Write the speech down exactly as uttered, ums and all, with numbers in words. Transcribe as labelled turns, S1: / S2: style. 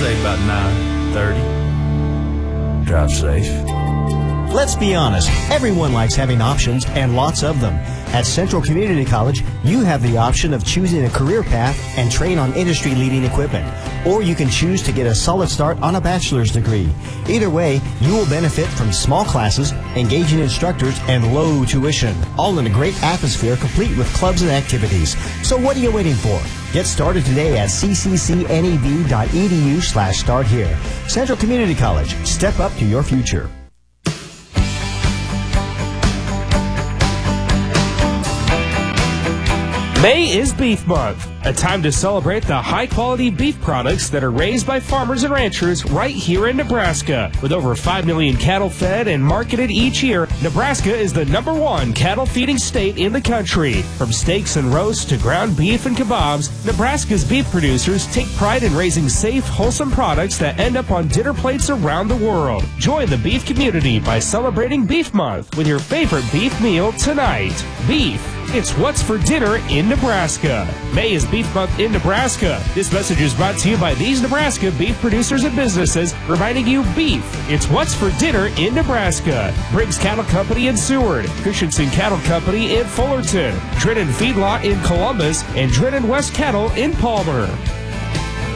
S1: say about nine thirty. Drive safe.
S2: Let's be honest, everyone likes having options and lots of them. At Central Community College, you have the option of choosing a career path and train on industry-leading equipment. Or you can choose to get a solid start on a bachelor's degree. Either way, you will benefit from small classes, engaging instructors, and low tuition, all in a great atmosphere complete with clubs and activities. So what are you waiting for? Get started today at c c c n e b dot e d u slash start here. Central Community College, step up to your future.
S3: May is Beef Month, a time to celebrate the high-quality beef products that are raised by farmers and ranchers right here in Nebraska. With over five million cattle fed and marketed each year, Nebraska is the number one cattle feeding state in the country. From steaks and roasts to ground beef and kebabs, Nebraska's beef producers take pride in raising safe, wholesome products that end up on dinner plates around the world. Join the beef community by celebrating Beef Month with your favorite beef meal tonight. Beef. It's what's for dinner in Nebraska. May is Beef Month in Nebraska. This message is brought to you by these Nebraska beef producers and businesses, reminding you beef. It's what's for dinner in Nebraska. Briggs Cattle Company in Seward, Christensen Cattle Company in Fullerton, Drennan Feedlot in Columbus, and Drennan West Cattle in Palmer.